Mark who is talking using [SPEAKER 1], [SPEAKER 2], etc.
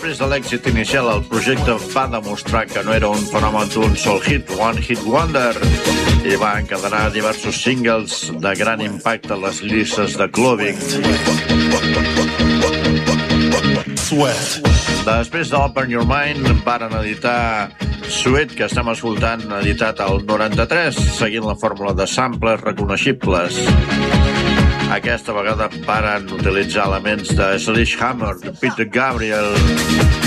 [SPEAKER 1] Després de l'èxit inicial, el projecte va demostrar que no era un fenomen d'un sol hit, One Hit Wonder, i va encadenar diversos singles de gran impacte a les llistes de clubbing. Després d'Open Your Mind varen editar Sweet, que estem escoltant, editat al 93, seguint la fórmula de samples reconeixibles. Aquesta vegada varen utilitzar elements de Sledgehammer, de Peter Gabriel,